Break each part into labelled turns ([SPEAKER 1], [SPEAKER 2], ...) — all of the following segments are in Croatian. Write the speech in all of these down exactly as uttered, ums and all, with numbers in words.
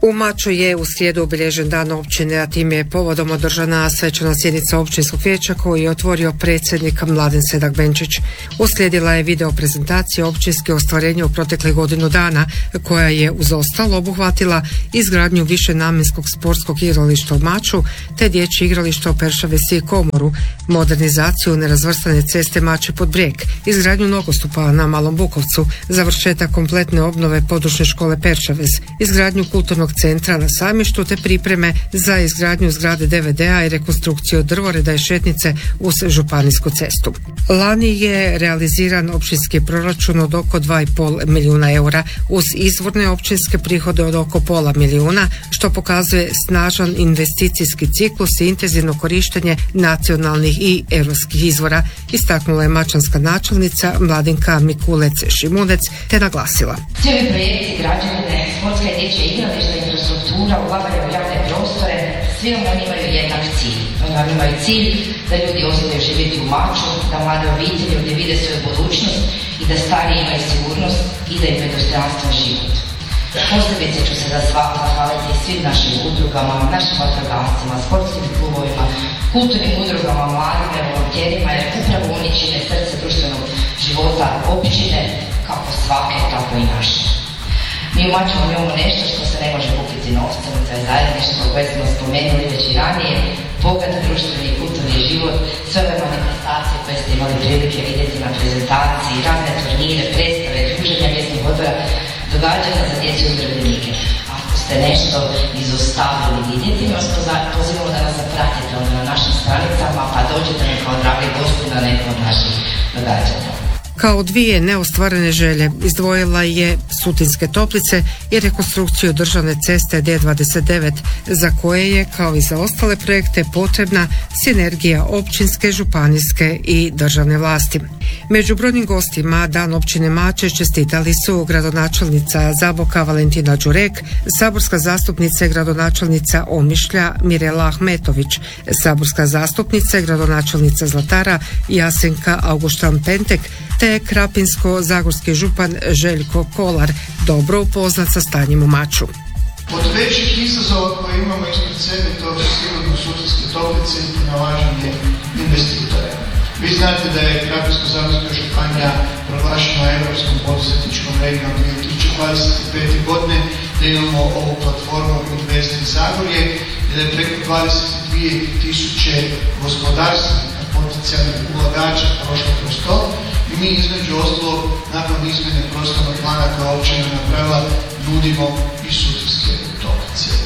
[SPEAKER 1] U Maču je u srijedu obilježen dan općine, a tim je povodom održana svečana sjednica općinskog vijeća koju je otvorio predsjednik Mladen Sedak-Benčić. Uslijedila je video prezentacija općinske ostvarenja u proteklih godinu dana, koja je uz ostalo obuhvatila izgradnju višenamjenskog sportskog igrališta u Maču, te dječje igralište u Peršavesi i Komoru, modernizaciju nerazvrstane ceste Mače pod Brijeg, izgradnju nogostupa na Malom Bukovcu, završetak kompletne obnove područne škole Peršavez, izgradnju kulturnog centra na Sajmištu te pripreme za izgradnju zgrade D V D-a i rekonstrukciju drvoreda i šetnice uz županijsku cestu. Lani je realiziran općinski proračun od oko dva i pol milijuna eura uz izvorne općinske prihode od oko pola milijuna, što pokazuje snažan investicijski ciklus i intenzivno korištenje nacionalnih i europskih izvora, istaknula je mačanska načelnica Mladenka Mikulec-Šimunec te naglasila.
[SPEAKER 2] Svi ovi projekti, građevine, sportska i dječja igrališta, infrastruktura, ulaganje u javne prostore, svi oni imaju jednak cilj. Oni imaju cilj da ljudi ostaju živjeti u Maču, da mlade obitelji ovdje vide svoju budućnost i da stariji imaju sigurnost i da imaju dostojanstven život. Posebice ću se zahvaliti svim našim udrugama, našim vatrogascima, sportskim klubovima, kulturnim udrugama, mladima, volonterima, jer upravo oni čine srce društvenog života općine, kako svake, tako i naše. Mi u Maču imamo nešto što se ne može kupiti novcem, to je zajedništvo koje smo spomenuli već i ranije, bogat društveni i kulturni život, sve ove manifestacije koje ste imali prilike vidjeti na prezentaciji, razne turnire, predstave, druženja mjesnih odbora, događanja za djecu i umirovljenike. Ako ste nešto izostavili vidjeti, mi vas pozivamo da nas zapratite onda na našim stranicama, pa dođete nam kao dragi gosti na neko od naših događanja.
[SPEAKER 1] Kao dvije neostvarene želje izdvojila je Sutinske Toplice i rekonstrukciju državne ceste D dvadeset devet, za koje je, kao i za ostale projekte, potrebna sinergija općinske, županijske i državne vlasti. Među brojnim gostima dan općine Mače čestitali su gradonačelnica Zaboka Valentina Đurek, saborska zastupnica i gradonačelnica Omišlja Mirela Ahmetović, saborska zastupnica i gradonačelnica Zlatara Jasenka Augustan-Pentek, te krapinsko-zagorski župan Željko Kolar, dobro upoznat sa stanjem u Maču.
[SPEAKER 3] Od većih izazova koje imamo ispred sebe, to su sigurno Sutinske Toplice i pronalaženje investitora. Vi znate da je Krapinsko-zagorska županija proglašena europskom poduzetničkom regijom dvije tisuće dvadeset pete. godine, da imamo ovu platformu Invest in Zagorje i da je preko dvadeset dvije tisuće gospodarstvenika, potencijalnih ulagača prošlo kroz to. I mi između ostalog, nakon izmjene prostornog plana koja općina napravila, nudimo i Sutinske Toplice. E,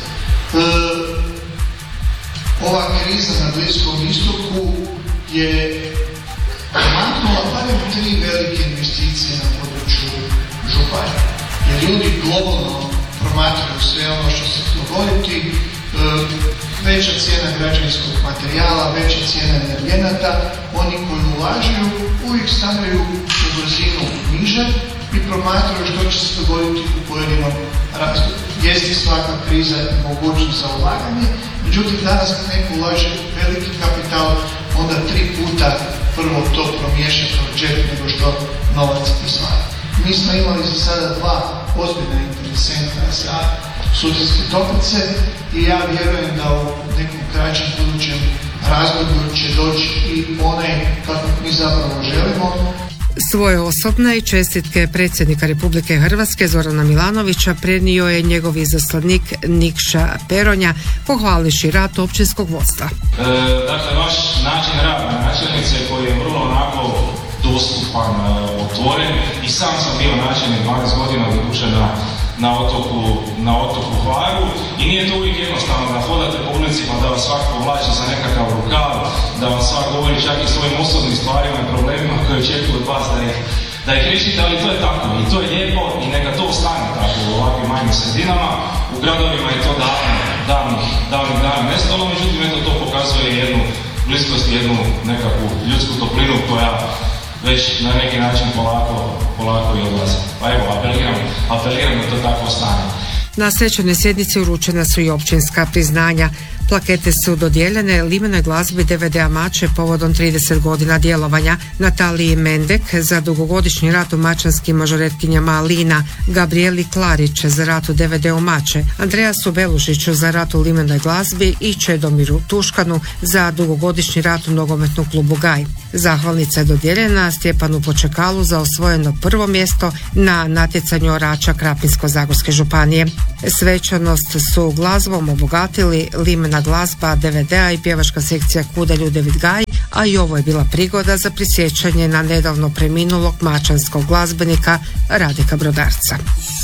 [SPEAKER 3] ova kriza na Bliskom istoku je namaknula barem tri velike investicije na području županije. Jer ljudi globalno promatraju sve ono što se dogoditi, e, veća cijena građevinskog materijala, veća cijena energenata, oni koji ulažuju uvijek stavljaju u brzinu niže i promatraju što će se dogoditi u pojedinom razdoblju. Jeste svaka kriza i mogućnost za ulaganje, međutim danas kad neko ulaže veliki kapital, onda tri puta prvo to promiješa kroz džep nego što novac izvara. Mi smo imali za sada dva ozbiljna interesenta za Sutinske Toplice i ja vjerujem da u nekom kraćem budućem razdoblju će doći i onaj kako mi zapravo želimo.
[SPEAKER 1] Svoje osobne i čestitke predsjednika Republike Hrvatske Zorana Milanovića prenio je njegov izaslanik Nikša Peronja, pohvališi rad općinskog vodstva.
[SPEAKER 4] E, dakle, vaš način rada načelnice koji je vrlo onako dostupan, otvoren, i sam sam bio načelnik dvanaest godina doduše na, na otoku, na otoku Hvaru, i nije to uvijek jednostavno da hodate po ulicima, da vas svak povlači za nekakav rukav, da vam svak govori čak i svojim osobnim stvarima i problemima koje očekuju od vas da ih, da ih riješite, ali to je tako i to je lijepo i neka to ostane tako u ovakvim manjim sredinama. U gradovima je to davno, davnih, davnih dana nestalo, međutim eto to pokazuje jednu bliskost, jednu nekakvu ljudsku toplinu koja već na neki način polako, polako i odlazi. Pa evo, apeliram, apeliram da to tako ostane.
[SPEAKER 1] Na svečanoj sjednici uručena su i općinska priznanja. Plakete su dodijeljene Limenoj glazbi D V D-a Mače povodom trideset godina djelovanja, Nataliji Mendek za dugogodišnji rad u mačanskim mažoretkinjama Alina, Gabrieli Klarić za rad u D V D-u Mače, Andreasu Belužiću za rad u Limenoj glazbi i Čedomiru Tuškanu za dugogodišnji rad u nogometnom klubu Gaj. Zahvalnica je dodijeljena Stjepanu Počekalu za osvojeno prvo mjesto na natjecanju orača Krapinsko-zagorske županije. Svečanost su glazbom obogatili Limena glazba D V D-a i pjevačka sekcija Kuda Ljudevit Gaj, a i ovo je bila prigoda za prisjećanje na nedavno preminulog mačanskog glazbenika Radika Brodarca.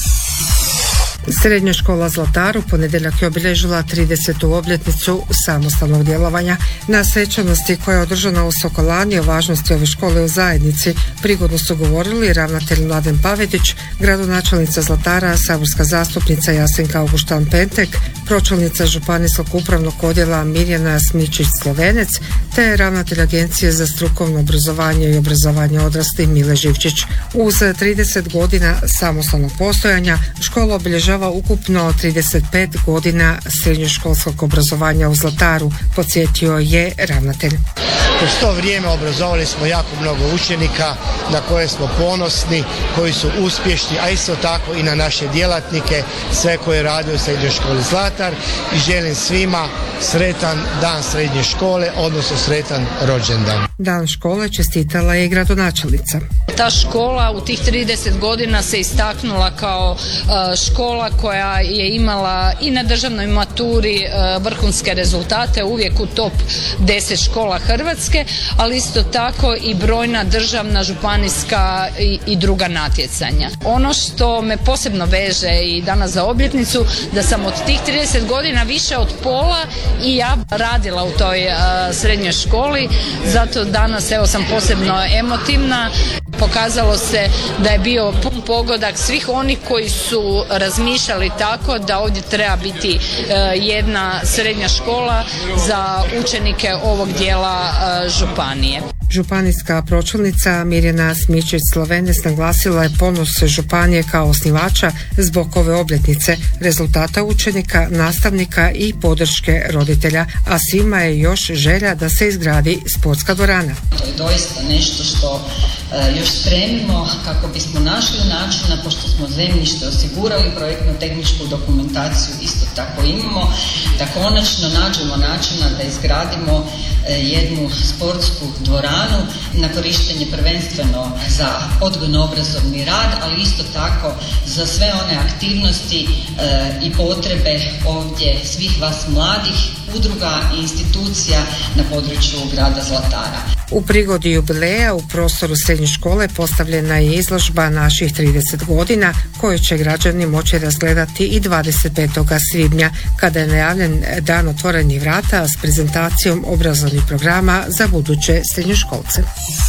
[SPEAKER 1] Srednja škola Zlatar u ponedjeljak je obilježila tridesetu obljetnicu samostalnog djelovanja. Na svečanosti koja je održana u Sokolani o važnosti ove škole u zajednici prigodno su govorili ravnatelj Mladen Pavetić, gradonačelnica Zlatara, saborska zastupnica Jasenka Auguštan-Pentek, pročelnica Županijskog upravnog odjela Mirjana Smičić-Slovenec te ravnatelj Agencije za strukovno obrazovanje i obrazovanje odraslih Mile Živčić. Uz trideset godina samostalnog postojanja škola obilježava ukupno trideset pet godina srednjoškolskog obrazovanja u Zlataru, podsjetio je ravnatelj.
[SPEAKER 5] Kroz to vrijeme obrazovali smo jako mnogo učenika na koje smo ponosni, koji su uspješni, a isto tako i na naše djelatnike, sve koje rade u srednjoj školi Zlatar, i želim svima sretan dan srednje škole, odnosno sretan rođendan.
[SPEAKER 1] Dan škole čestitala je gradonačelnica.
[SPEAKER 6] Ta škola u tih trideset godina se istaknula kao škola koja je imala i na državnoj maturi vrhunske rezultate, uvijek u top deset škola Hrvatske, ali isto tako i brojna državna, županijska i, i druga natjecanja. Ono što me posebno veže i danas za obljetnicu, da sam od tih trideset godina više od pola i ja radila u toj uh, srednjoj školi, zato danas evo sam posebno emotivna. Pokazalo se da je bio pun pogodak svih onih koji su razmišljali tako da ovdje treba biti uh, jedna srednja škola za učenike ovog dijela uh, županije.
[SPEAKER 1] Županijska pročelnica Mirjana Smičić-Slovenec naglasila je ponos županije kao osnivača zbog ove obljetnice, rezultata učenika, nastavnika i podrške roditelja, a svima je još želja da se izgradi sportska dvorana.
[SPEAKER 7] To je doista nešto što e, još stremimo kako bismo našli načina, pošto smo zemljište osigurali, projektno-tehničku dokumentaciju isto tako imamo, da konačno nađemo načina da izgradimo e, jednu sportsku dvoranu na korištenje prvenstveno za odgojno-obrazovni rad, ali isto tako za sve one aktivnosti e, i potrebe ovdje svih vas mladih, udruga i institucija na području grada Zlatara.
[SPEAKER 1] U prigodi jubileja u prostoru srednje škole postavljena je izložba naših trideset godina koju će građani moći razgledati i dvadeset petog svibnja kada je najavljen dan otvorenih vrata s prezentacijom obrazovnih programa za buduće srednjoškolce.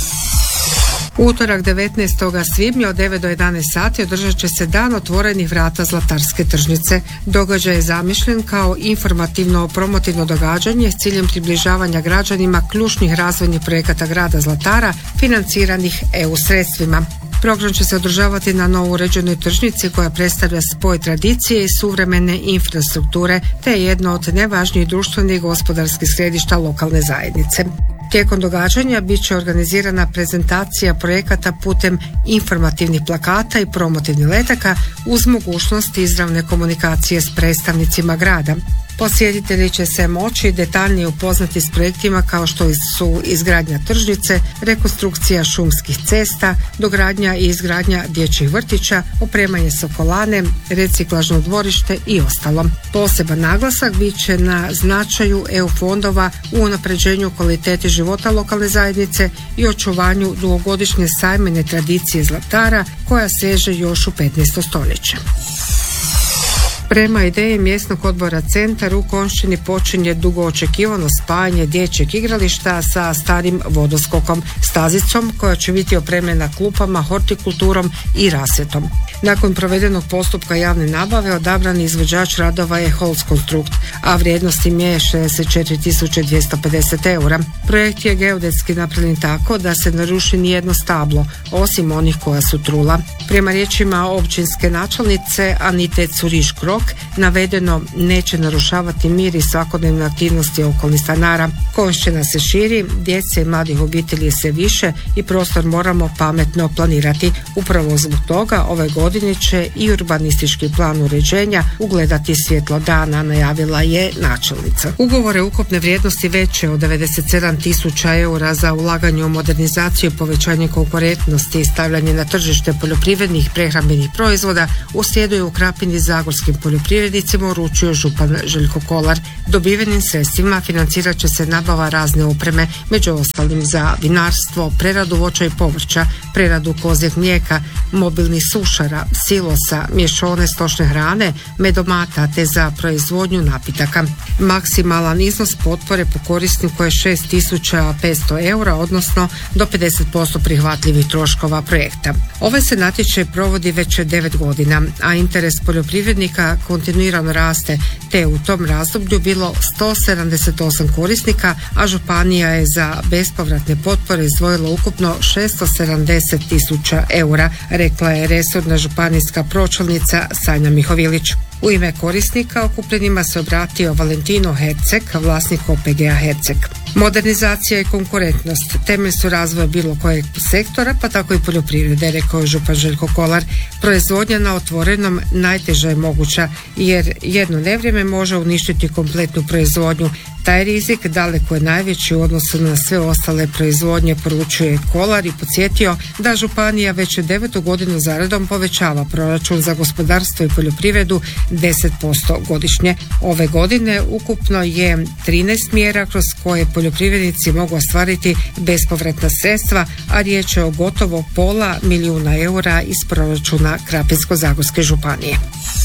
[SPEAKER 1] U utorak devetnaestog svibnja od devet do jedanaest sati održat će se dan otvorenih vrata Zlatarske tržnice. Događaj je zamišljen kao informativno promotivno događanje s ciljem približavanja građanima ključnih razvojnih projekata grada Zlatara financiranih E U sredstvima. Program će se održavati na novo uređenoj tržnici koja predstavlja spoj tradicije i suvremene infrastrukture te je jedno od najvažnijih društvenih i gospodarskih središta lokalne zajednice. Tijekom događanja bit će organizirana prezentacija projekata putem informativnih plakata i promotivnih letaka uz mogućnost izravne komunikacije s predstavnicima grada. Posjetitelji će se moći detaljnije upoznati s projektima kao što su izgradnja tržnice, rekonstrukcija šumskih cesta, dogradnja i izgradnja dječjih vrtića, opremanje sokolane, reciklažno dvorište i ostalo. Poseban naglasak bit će na značaju E U fondova u unapređenju kvalitete života lokalne zajednice i očuvanju dugogodišnje sajmene tradicije Zlatara koja seže još u petnaesto stoljeće. Prema ideji mjesnog odbora Centar u Konjšćini počinje dugo očekivano spajanje dječjeg igrališta sa starim vodoskokom, stazicom koja će biti opremljena klupama, hortikulturom i rasvjetom. Nakon provedenog postupka javne nabave odabrani izvođač radova je Holzkonstrukt, a vrijednost im je šezdeset četiri tisuće dvjesto pedeset eura. Projekt je geodetski napravljen tako da se ne ruši nijedno stablo, osim onih koja su trula. Prema riječima općinske načelnice Anite Curiš-Krok, dok navedeno neće narušavati mir i svakodnevne aktivnosti okolnih stanara. Konšćina se širi, djece i mladih obitelji se više i prostor moramo pametno planirati. Upravo zbog toga ove godine će i urbanistički plan uređenja ugledati svjetlo dana, najavila je načelnica. Ugovore ukupne vrijednosti veće od devedeset sedam tisuća eura za ulaganje u modernizaciju i povećanje konkurentnosti i stavljanje na tržište poljoprivrednih prehrambenih proizvoda uslijeduje u Krapini zagorskim poljoprivrednicima, uručio župan Željko Kolar. Dobivenim sredstvima financirat će se nabava razne opreme, među ostalim za vinarstvo, preradu voća i povrća, preradu kozjeg mlijeka, mobilnih sušara, silosa, mješovne stočne hrane, medomata te za proizvodnju napitaka. Maksimalan iznos potpore po korisniku je šest tisuća petsto eura, odnosno do pedeset posto prihvatljivih troškova projekta. Ovaj se natječaj provodi već devet godina, a interes poljoprivrednika kontinuirano raste, te u tom razdoblju bilo sto sedamdeset osam korisnika, a županija je za bespovratne potpore izdvojila ukupno šesto sedamdeset tisuća eura, rekla je resorna županijska pročelnica Sanja Mihovilić. U ime korisnika okupljenima se obratio Valentino Herceg, vlasnik O P G-a Herceg. Modernizacija i konkurentnost temelj su razvoja bilo kojeg sektora, pa tako i poljoprivrede, rekao je župan Željko Kolar. Proizvodnja na otvorenom najteža je moguća, jer jedno nevrijeme može uništiti kompletnu proizvodnju. Taj rizik daleko je najveći u odnosu na sve ostale proizvodnje, poručuje Kolar i podsjetio da županija već devetu godinu zaredom povećava proračun za gospodarstvo i poljoprivredu deset posto godišnje. Ove godine ukupno je trinaest mjera kroz koje poljoprivrednici mogu ostvariti bespovratna sredstva, a riječ je o gotovo pola milijuna eura iz proračuna Krapinsko-zagorske županije.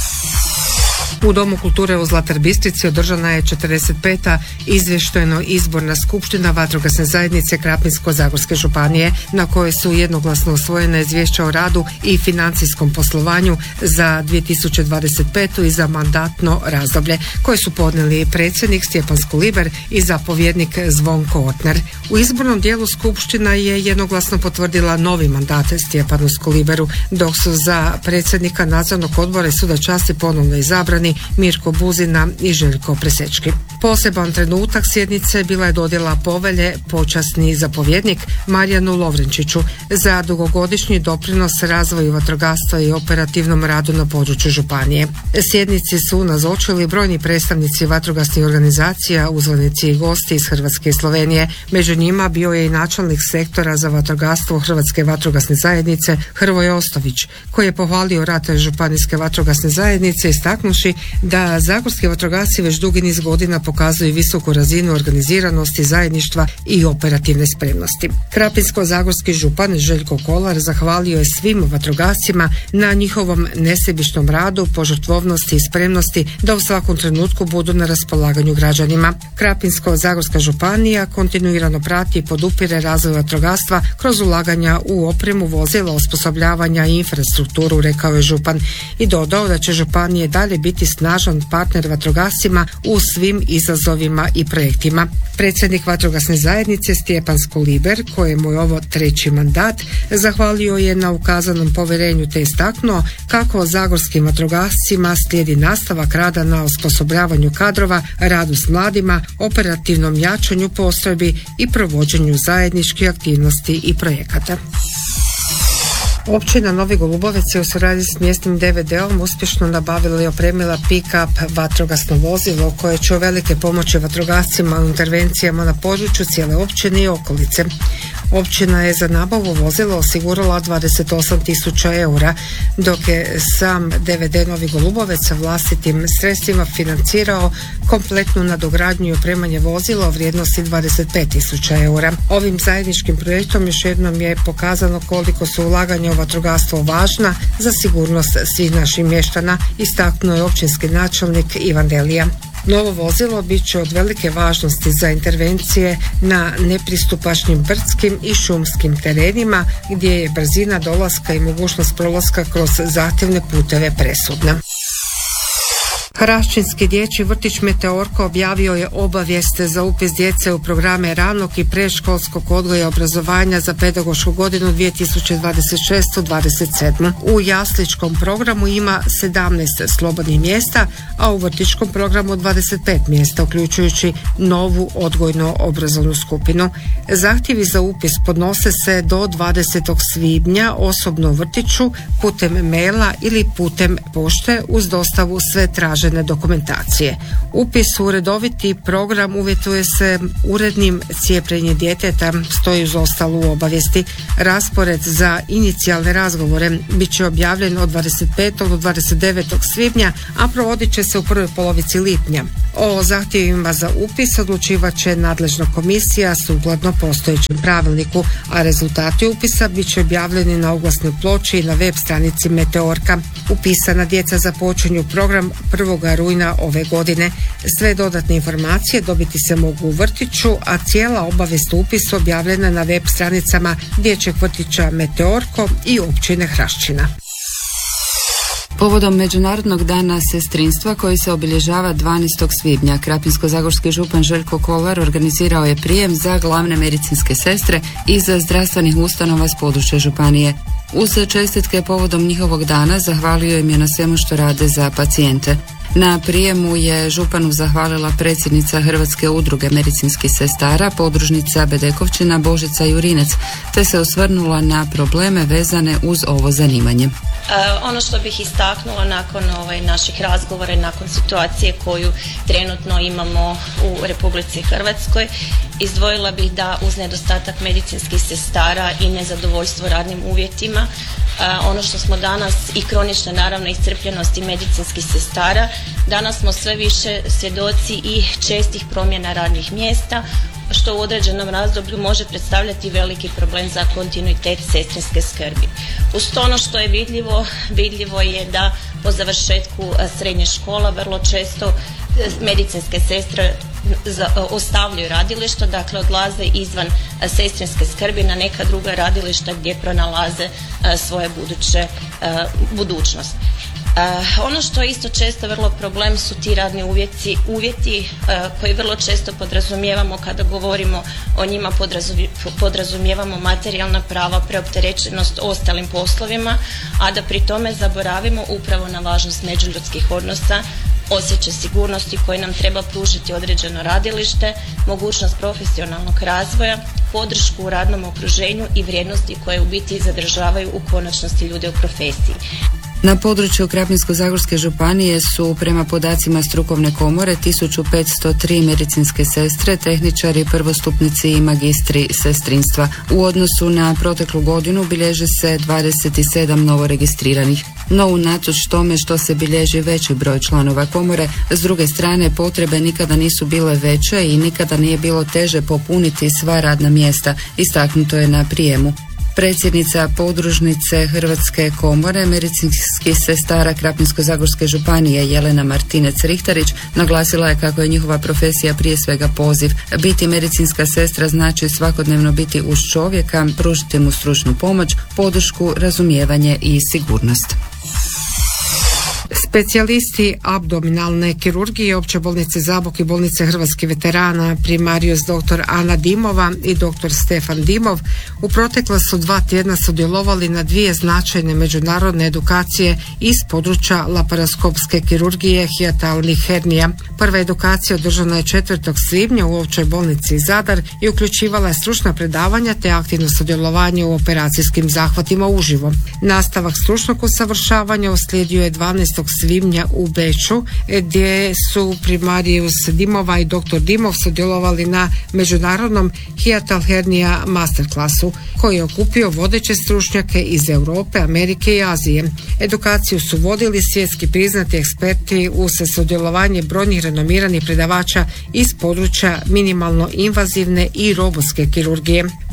[SPEAKER 1] U Domu kulture u Zlatar Bistrici održana je četrdeset peta izvještajno izborna skupština vatrogasne zajednice Krapinsko-zagorske županije, na kojoj su jednoglasno usvojena izvješća o radu i financijskom poslovanju za dvije tisuće dvadeset petu i za mandatno razdoblje, koje su podnijeli predsjednik Stjepan Skoliber i zapovjednik Zvonko Otner. U izbornom dijelu skupština je jednoglasno potvrdila novi mandat Stjepanu Skoliberu, dok su za predsjednika nadzornog odbora i suda časti ponovno izabrani Mirko Buzina i Željko Presečki. Poseban trenutak sjednice bila je dodjela povelje počasni zapovjednik Marijanu Lovrenčiću za dugogodišnji doprinos razvoju vatrogastva i operativnom radu na području županije. Sjednici su nazočili brojni predstavnici vatrogasnih organizacija, uzvanici i gosti iz Hrvatske i Slovenije. Među njima bio je i načelnik sektora za vatrogastvo Hrvatske vatrogasne zajednice Hrvoje Ostović, koji je pohvalio rad županijske vatrogasne zajednice, istaknuši da zagorski vatrogasci već dugi niz godina pokazuju visoku razinu organiziranosti, zajedništva i operativne spremnosti. Krapinsko-zagorski župan Željko Kolar zahvalio je svim vatrogascima na njihovom nesebičnom radu, požrtvovnosti i spremnosti da u svakom trenutku budu na raspolaganju građanima. Krapinsko-zagorska županija kontinuirano prati i podupire razvoj vatrogastva kroz ulaganja u opremu, vozila, osposobljavanja i infrastrukturu, rekao je župan i dodao da će županije dalje biti snažan partner vatrogascima u svim izazovima i projektima. Predsjednik vatrogasne zajednice Stjepan Skoliber, kojemu je ovo treći mandat, zahvalio je na ukazanom povjerenju te istaknuo kako zagorskim vatrogascima slijedi nastavak rada na osposobljavanju kadrova, radu s mladima, operativnom jačanju postrojbi i provođenju zajedničkih aktivnosti i projekata. Općina Novi Golubovec je u suradnji s mjesnim D V D-om uspješno nabavila i opremila pick-up vatrogasno vozilo koje će uvelike pomoći vatrogascima u intervencijama na području cijele općine i okolice. Općina je za nabavu vozila osigurala dvadeset osam tisuća eura, dok je sam D V D Novi Golubovec sa vlastitim sredstvima financirao kompletnu nadogradnju i opremanje vozila u vrijednosti dvadeset pet tisuća eura. Ovim zajedničkim projektom još jednom je pokazano koliko su ulaganja u vatrogastvo važna za sigurnost svih naših mještana, istaknuo je općinski načelnik Ivan Delija. Novo vozilo bit će od velike važnosti za intervencije na nepristupačnim brdskim i šumskim terenima gdje je brzina dolaska i mogućnost prolaska kroz zahtjevne puteve presudna. Hraščinski dječji vrtić Meteorko objavio je obavijest za upis djece u programe ranog i predškolskog odgoja i obrazovanja za pedagošku godinu dvije tisuće dvadeset šeste dvadeset sedme. U jasličkom programu ima sedamnaest slobodnih mjesta, a u vrtićkom programu dvadeset pet mjesta, uključujući novu odgojno-obrazovnu skupinu. Zahtjevi za upis podnose se do dvadesetog svibnja osobno u vrtiću, putem maila ili putem pošte uz dostavu sve tražene dokumentacije. Upis u redoviti program uvjetuje se urednim cijepljenjem djeteta, stoji uz ostalu obavijesti. Raspored za inicijalne razgovore bit će objavljen od dvadeset petog do dvadeset devetog svibnja, a provodit će se u prvoj polovici lipnja. O zahtjevima za upis odlučivat će nadležna komisija sukladno postojećem pravilniku, a rezultati upisa bit će objavljeni na oglasnoj ploči i na web stranici Meteorka. Upisana djeca započinju program prvog rujna ove godine. Sve dodatne informacije dobiti se mogu u vrtiću, a cijela obavijest o upisu objavljena na web stranicama dječjeg vrtića Meteorko i općine Hraščina.
[SPEAKER 8] Povodom Međunarodnog dana sestrinstva koji se obilježava dvanaestog svibnja, krapinsko-zagorski župan Željko Kolar organizirao je prijem za glavne medicinske sestre iz zdravstvenih ustanova s područja županije. Uz čestitke povodom njihovog dana zahvalio im je na svemu što rade za pacijente. Na prijemu je županu zahvalila predsjednica Hrvatske udruge medicinskih sestara, podružnica Bedekovčina Božica Jurinec, te se osvrnula na probleme vezane uz ovo zanimanje.
[SPEAKER 9] E, ono što bih istaknula nakon ovaj, naših razgovora i nakon situacije koju trenutno imamo u Republici Hrvatskoj, izdvojila bih da uz nedostatak medicinskih sestara i nezadovoljstvo radnim uvjetima, ono što smo danas i kronična naravno iscrpljenosti medicinskih sestara, danas smo sve više svjedoci i čestih promjena radnih mjesta, što u određenom razdoblju može predstavljati veliki problem za kontinuitet sestrinske skrbi. Uz to ono što je vidljivo, vidljivo je da po završetku srednje škola vrlo često medicinske sestre ostavljaju radilišta, dakle odlaze izvan sestrinske skrbi na neka druga radilišta gdje pronalaze svoje buduće budućnost. Uh, ono što je isto često vrlo problem su ti radni uvjeti, uvjeti uh, koji vrlo često podrazumijevamo kada govorimo o njima, podrazumijevamo materijalna prava, preopterećenost ostalim poslovima, a da pri tome zaboravimo upravo na važnost međuljudskih odnosa, osjećaj sigurnosti koji nam treba pružiti određeno radilište, mogućnost profesionalnog razvoja, podršku u radnom okruženju i vrijednosti koje u biti zadržavaju u konačnosti ljude u profesiji.
[SPEAKER 8] Na području Krapinsko-zagorske županije su prema podacima strukovne komore tisuću petsto tri medicinske sestre, tehničari, prvostupnici i magistri sestrinstva. U odnosu na proteklu godinu bilježi se dvadeset sedam novoregistriranih. No unatoč tome što se bilježi veći broj članova komore, s druge strane potrebe nikada nisu bile veće i nikada nije bilo teže popuniti sva radna mjesta, istaknuto je na prijemu. Predsjednica podružnice Hrvatske komore medicinskih sestara Krapinsko-zagorske županije Jelena Martinec-Rihtarić naglasila je kako je njihova profesija prije svega poziv. Biti medicinska sestra znači svakodnevno biti uz čovjeka, pružiti mu stručnu pomoć, podršku, razumijevanje i sigurnost.
[SPEAKER 1] Specijalisti abdominalne kirurgije Opće bolnice Zabok i bolnice hrvatskih veterana primarijus dr. Ana Dimova i dr. Stefan Dimov u protekla su dva tjedna sudjelovali na dvije značajne međunarodne edukacije iz područja laparoskopske kirurgije hijatalnih hernija. Prva edukacija održana je četvrtog svibnja u Općoj bolnici Zadar i uključivala je stručna predavanja te aktivno sudjelovanje u operacijskim zahvatima uživo. Nastavak stručnog usavršavanja uslijedio je dvanaestog svibnja u Beču, gdje su primarijus Dimova i dr. Dimov sudjelovali na međunarodnom hijatal hernija masterklasu, koji je okupio vodeće stručnjake iz Europe, Amerike i Azije. Edukaciju su vodili svjetski priznati eksperti uz sudjelovanje brojnih renomiranih predavača iz područja minimalno invazivne i robotske kirurgije.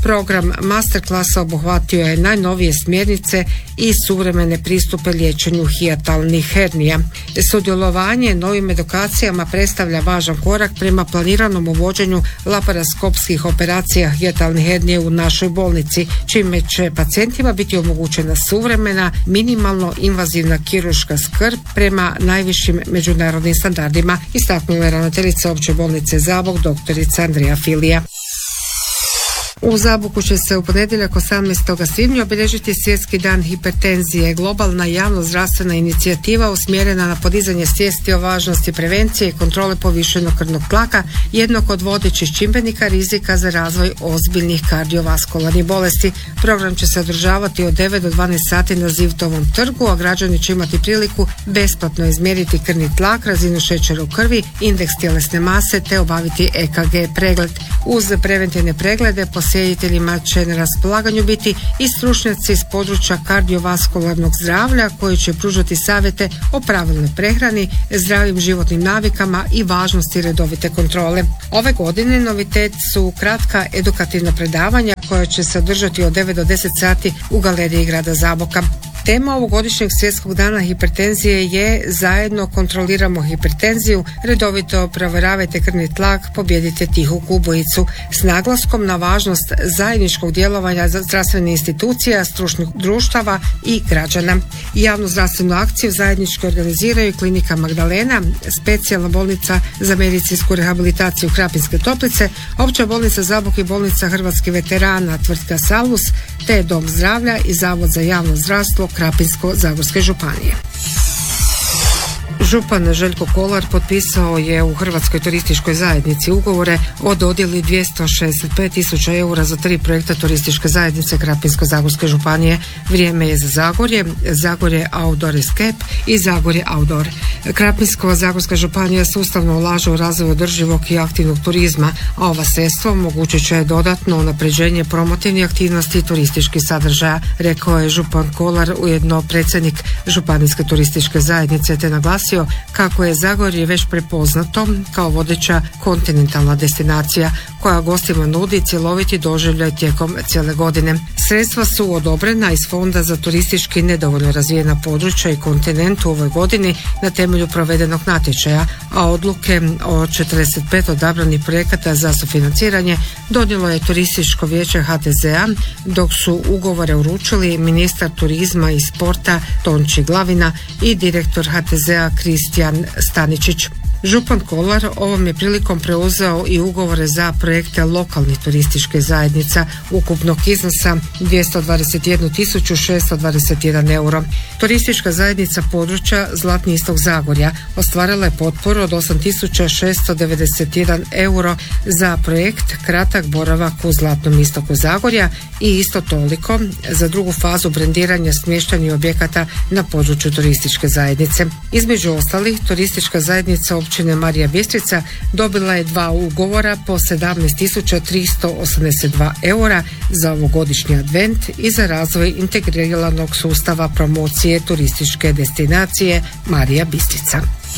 [SPEAKER 1] Program masterklasa obuhvatio je najnovije smjernice i suvremene pristupe liječenju hijatalnih hernija. Sudjelovanje novim edukacijama predstavlja važan korak prema planiranom uvođenju laparoskopskih operacija hijatalne hernije u našoj bolnici, čime će pacijentima biti omogućena suvremena, minimalno invazivna kirurška skrb prema najvišim međunarodnim standardima, istaknula je ravnateljica Opće bolnice Zabok doktorica Andreja Filija. U Zaboku će se u ponedjeljak osamnaestog svibnja obilježiti Svjetski dan hipertenzije, globalna javno-zdravstvena inicijativa usmjerena na podizanje svijesti o važnosti prevencije i kontrole povišenog krvnog tlaka, jednog od vodećih čimbenika rizika za razvoj ozbiljnih kardiovaskularnih bolesti. Program će se održavati od devet do dvanaest sati na Zivtovom trgu, a građani će imati priliku besplatno izmjeriti krvni tlak, razinu šećera u krvi, indeks tjelesne mase te obaviti E K G pregled. Uz preventivne preglede posjetiteljima će na raspolaganju biti i stručnjaci iz područja kardiovaskularnog zdravlja koji će pružati savjete o pravilnoj prehrani, zdravim životnim navikama i važnosti redovite kontrole. Ove godine novitet su kratka edukativna predavanja koja će se održati od devet do deset sati u galeriji grada Zaboka. Tema ovogodišnjeg svjetskog dana hipertenzije je Zajedno kontroliramo hipertenziju, redovito provjeravajte krvni tlak, pobijedite tihu ubojicu, s naglaskom na važnost zajedničkog djelovanja zdravstvenih institucija, stručnih društava i građana. Javnu zdravstvenu akciju zajednički organiziraju Klinika Magdalena, Specijalna bolnica za medicinsku rehabilitaciju Krapinske Toplice, Opća bolnica Zabok i bolnica hrvatskih veterana, tvrtka Salus, te Dom zdravlja i Zavod za javno zdravstvo Krapinsko-zagorske županije. Župan Željko Kolar potpisao je u Hrvatskoj turističkoj zajednici ugovore o dodjeli dvjesto šezdeset pet tisuća eura za tri projekta turističke zajednice Krapinsko-zagorske županije. Vrijeme je za Zagorje, Zagorje Outdoor Escape i Zagorje Outdoor. Krapinsko-zagorska županija sustavno ulaže u razvoj održivog i aktivnog turizma, a ova sredstva omogućit će dodatno unapređenje promotivnih aktivnosti i turističkih sadržaja, rekao je župan Kolar, ujedno predsjednik Županijske turističke zajednice, te naglasio kako je Zagorje već prepoznato kao vodeća kontinentalna destinacija koja gostima nudi cjeloviti doživljaj tijekom cijele godine. Sredstva su odobrena iz Fonda za turistički nedovoljno razvijena područja i kontinent u ovoj godini na temelju provedenog natječaja, a odluke o četrdeset pet odabranih projekata za sufinanciranje donijelo je Turističko vijeće H T Z-a, dok su ugovore uručili ministar turizma i sporta Tonči Glavina i direktor H T Z-a Kristijan Staničić. Župan Kolar ovom je prilikom preuzeo i ugovore za projekte lokalnih turističkih zajednica ukupnog iznosa dvjesto dvadeset jednu tisuću šesto dvadeset jedan euro. Turistička zajednica područja Zlatni istok Zagorja ostvarila je potporu od osam tisuća šesto devedeset jedan euro za projekt Kratak boravak u Zlatnom istoku Zagorja i isto toliko za drugu fazu brendiranja smještajnih objekata na području turističke zajednice. Između ostalih, turistička zajednica općine Marija Bistrica dobila je dva ugovora po sedamnaest tisuća tristo osamdeset dva eura za ovogodišnji advent i za razvoj integriranog sustava promocije turističke destinacije Marija Bistrica.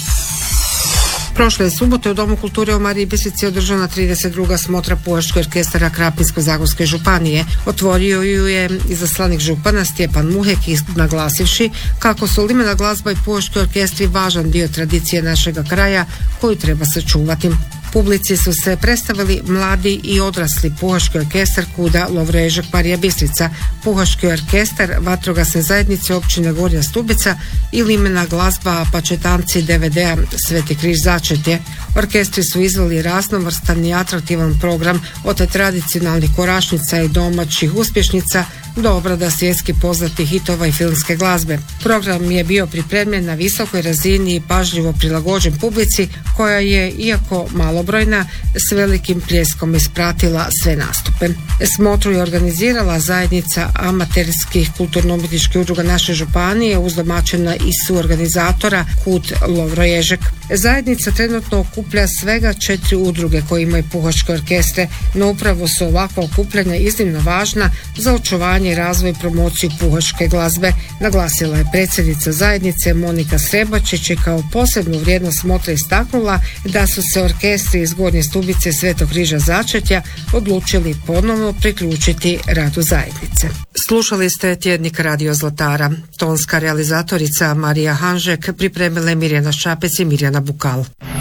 [SPEAKER 1] Prošle subote u Domu kulture u Mariji Bistrici održana trideset druga smotra Puhačkog orkestara Krapinsko-zagorske županije. Otvorio ju je izaslanik župana Stjepan Muhek, naglasivši kako su limena glazba i puhački orkestri važan dio tradicije našega kraja koju treba sačuvati. Publici su se predstavili mladi i odrasli Puhački orkestar Kuda Lovro Ježek Marija Bistrica, Puhački orkestar vatrogasne zajednice općine Gornja Stubica i limena glazba Pačetanci D V D-a Sveti križ Začetje. Orkestri su izveli raznovrstan i atraktivan program od tradicionalnih korašnica i domaćih uspješnica do obrada svjetski poznatih hitova i filmske glazbe. Program je bio pripremljen na visokoj razini i pažljivo prilagođen publici koja je, iako malobrojna, s velikim pljeskom ispratila sve nastupe. Smotru je organizirala zajednica amaterskih kulturno-umjetničkih udruga naše županije uz domaćina i suorganizatora Kud Lovro Ježek. Zajednica trenutno okuplja svega četiri udruge koje imaju puhačke orkestre, no upravo su ovakva okupljanja iznimno važna za očuvanje očuvanje, razvoj i promociju puhačke glazbe, naglasila je predsjednica zajednice Monika Srebačić i kao posebnu vrijednost smotre istaknula da su se orkestri iz Gornje Stubice Svetog križa Začetja odlučili ponovno priključiti radu zajednice. Slušali ste tjednik Radio Zlatara. Tonska realizatorica Marija Hanžek, pripremile Mirjana Šapec i Mirjana Bukal.